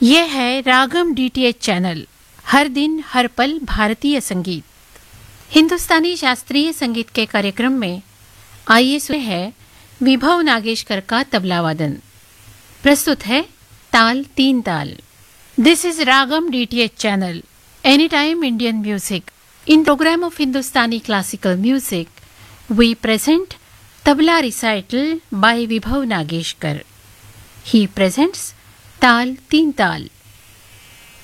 यह है रागम DTH channel. हर दिन हर पल भारतीय संगीत, हिंदुस्तानी शास्त्रीय संगीत के कार्यक्रम में आइए सुने है विभव नागेशकर का तबला वादन। प्रस्तुत है ताल तीन ताल। This is ragam DTH channel, any time Indian music. In programme of Hindustani classical music we present tabla recital by Vibhav Nageshkar. He presents Tal Teen Tal.